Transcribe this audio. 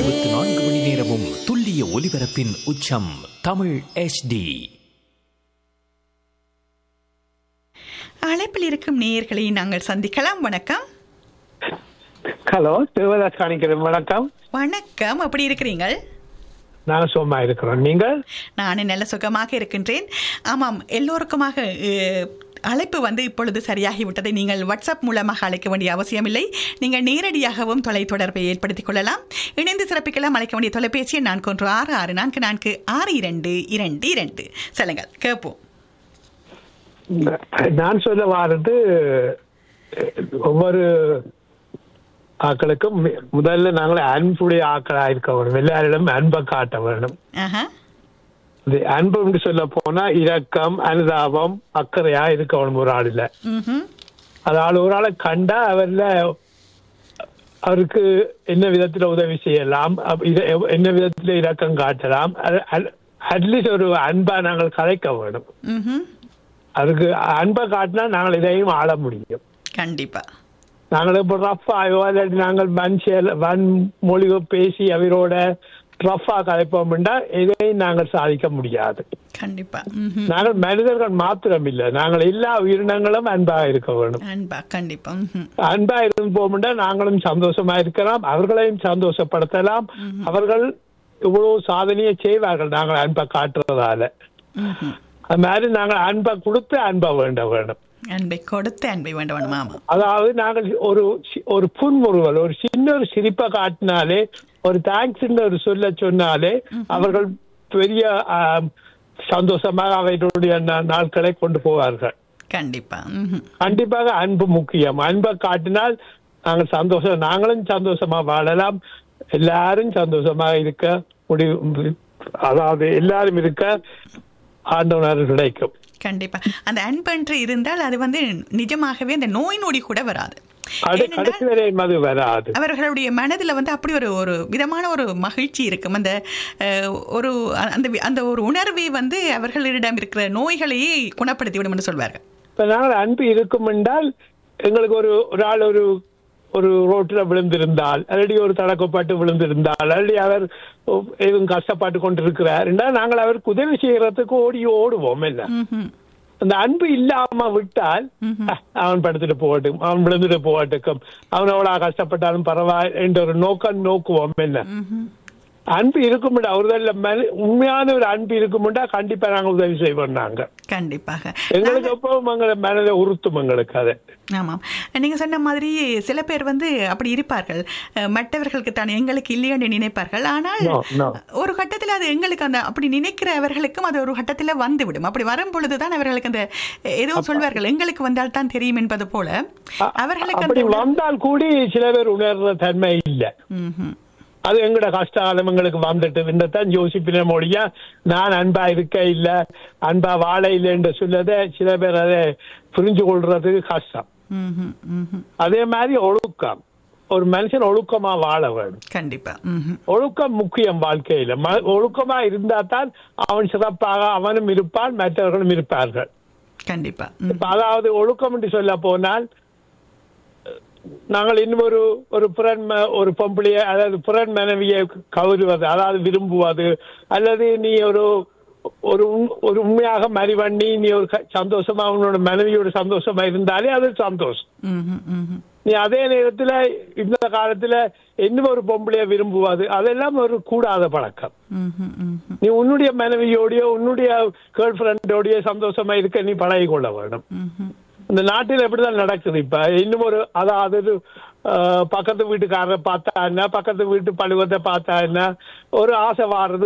24 மணி நேரமும் துல்லிய ஒலிபரப்பின் உச்சம் தமிழ் HD. அழைப்பில் இருக்கும் நேயர்களை நாங்கள் சந்திக்கலாம். வணக்கம். ஹலோ, தேவதாஸ் காணிக்கிறேன். வணக்கம். வணக்கம், அப்படி இருக்கிறீங்கள்? நான் சும்மா இருக்கிறோம். நீங்கள்? நான் நல்ல சுகமாக இருக்கின்றேன். ஆமாம், எல்லோருக்குமாக அழைப்பு இப்பொழுது சரியாகிவிட்டதை நீங்கள் வாட்ஸ்அப் மூலமாக அழைக்க வேண்டிய அவசியமில்லை. நீங்கள் நேரடியாகவும் தொலைத்தொடர்பை ஏற்படுத்திக் கொள்ளலாம். இணைந்து சிறப்பிக்கலாம். அழைக்க வேண்டிய தொலைபேசி 4166444222. சொல்லுங்கள், கேட்போம். நான் சொல்ல வாரது ஒவ்வொரு ஆக்களுக்கும் முதல்ல நாங்கள் அன்புடைய ஆக்களா இருக்க வேணும். எல்லாரிடம் அன்பை காட்ட வேணும். அன்பு சொல்ல போனா இரக்கம், அனுதாபம், அக்கறையா இருக்க வேணும் ஒரு ஆள். இல்ல அதால ஒரு ஆளை கண்டா அவருக்கு என்ன விதத்துல உதவி செய்யலாம், என்ன விதத்துல இரக்கம் காட்டலாம், அட்லீஸ்ட் ஒரு அன்பா நாங்கள் கதைக்க வேணும். அதுக்கு அன்பை காட்டினா நாங்கள் இதையும் ஆள முடியும். கண்டிப்பா. நாங்கள் இப்போ ரஃபாயோ இல்லாட்டி நாங்கள் வன்மொழியோ பேசி அவரோட ரஃபா கலைப்போம்னா இதையும் நாங்கள் சாதிக்க முடியாது. கண்டிப்பா. நாங்கள் மனிதர்கள் மாத்திரம் இல்லை, நாங்கள் எல்லா உயிரினங்களும் அன்பாக இருக்க வேணும். அன்பா கண்டிப்பா அன்பா இருந்து போகும்னா நாங்களும் சந்தோஷமா இருக்கலாம், அவர்களையும் சந்தோஷப்படுத்தலாம். அவர்கள் இவ்வளவு சாதனையை செய்வார்கள் நாங்கள் அன்பை காட்டுறதால. அது மாதிரி நாங்கள் அன்பை கொடுத்து அன்பை வேணும். அன்பை கொடுத்து அன்பை வேண்டாம். அதாவது நாங்கள் ஒரு புன்முறுவல், ஒரு சின்ன ஒரு சிரிப்பை காட்டினாலே, ஒரு தேங்க்ஸ் ஒரு சொல்ல சொன்னாலே அவர்கள் பெரிய சந்தோஷமாக அவர்களுடைய நாட்களை கொண்டு போவார்கள். கண்டிப்பாக அன்பு முக்கியம். அன்பை காட்டினால் நாங்கள் நாங்களும் சந்தோஷமா வாழலாம், எல்லாரும் சந்தோஷமாக இருக்க முடியும். அதாவது எல்லாரும் இருக்க ஆண்டவனார் கிடைக்கும். கண்டிப்பா. அந்த அன்பன்று இருந்தால் அது நிஜமாகவே அந்த நோய் நொடி கூட வராது. அவர்களுடைய மனதில் அப்படி ஒரு விதமான ஒரு மகிழ்ச்சி இருக்கும். அந்த ஒரு உணர்வை அவர்களிடம் இருக்கிற நோய்களையே குணப்படுத்தி விடும் என்று சொல்வார்கள். இப்ப நாங்கள் அன்பு இருக்கும் என்றால், எங்களுக்கு ஒரு ஆள் ஒரு ரோட்ல விழுந்திருந்தால், அல்லது ஒரு தடக்கப்பட்டு விழுந்திருந்தால், அல்லது அவர் எதுவும் கஷ்டப்பட்டு கொண்டிருக்கிறார் என்றால் நாங்கள் அவருக்கு உதவி செய்யறதுக்கு ஓடுவோம். இல்ல, அந்த அன்பு இல்லாம விட்டால் அவன் படுத்துட்டு போகட்டும், அவன் விழுந்துட்டு போகட்டுக்கும், அவன் எவ்வளவு கஷ்டப்பட்டாலும் பரவாயில்லை என்ற ஒரு நோக்குவோம். என்ன அன்பு இருக்கும், உண்மையான ஒரு அன்பு இருக்கும்டா கண்டிப்பா நாங்க உதவி செய்வோம். நாங்க கண்டிப்பாக எங்களுக்கு எப்பவும் மனதை உறுத்தும் எங்களுக்கு. அதை ஆமாம், நீங்க சொன்ன மாதிரி சில பேர் அப்படி இருப்பார்கள். மற்றவர்களுக்கு தான் எங்களுக்கு இல்லையென்று நினைப்பார்கள். ஆனால் ஒரு கட்டத்தில் அது எங்களுக்கு அப்படி நினைக்கிறவர்களுக்கும் அது ஒரு கட்டத்தில் வந்துவிடும். அப்படி வரும் பொழுதுதான் அவர்களுக்கு அந்த எதுவும் சொல்வார்கள், எங்களுக்கு வந்தால் தான் தெரியும் என்பது போல. அவர்களுக்கு வந்தால் கூடி சில பேர் உணர்ற தன்மை இல்லை. அது எங்கட கஷ்டம் எங்களுக்கு வந்துட்டு தான் யோசிப்பின மொழியா நான் அன்பா இருக்க இல்ல, அன்பா வாழ இல்லை என்று சொல்லத சில பேர் அதை புரிஞ்சு கொள்றதுக்கு கஷ்டம். அதே மாதிரி ஒழுக்கம், ஒரு மனுஷன் ஒழுக்கமா வாழ வேணும். கண்டிப்பா ஒழுக்கம் முக்கியம் வாழ்க்கையில. ஒழுக்கமா இருந்தா தான் அவன் சிறப்பாக அவனும் இருப்பான், மற்றவர்களும் இருப்பார்கள். கண்டிப்பா. அதாவது ஒழுக்கம் என்று சொல்ல போனால், நாங்கள் இன்னும் ஒரு பொம்பளைய, அதாவது புறன் மனைவியை கவருவது, அதாவது விரும்புவது, அல்லது நீ ஒரு உண்மையாக மறி பண்ணி நீ ஒரு சந்தோஷமா உன்னோட மனைவியோட சந்தோஷமா இருந்தாலே அது சந்தோஷம். நீ அதே நேரத்துல இந்த காலத்துல இன்னும் ஒரு பொம்பளைய விரும்புவது அதெல்லாம் ஒரு கூடாத பழக்கம். நீ உன்னுடைய மனைவியோடய உன்னுடைய கேர்ள் ஃபிரெண்டோடய சந்தோஷமா இருக்க நீ பழகி கொள்ள வேணும். இந்த நாட்டில் எப்படிதான் நடக்குது இப்ப. இன்னும் அதாவது பக்கத்து வீட்டுக்காரரை பார்த்தா என்ன, பக்கத்து வீட்டு பழுவத்தை பார்த்தா என்ன, ஒரு ஆசை வாடுறது,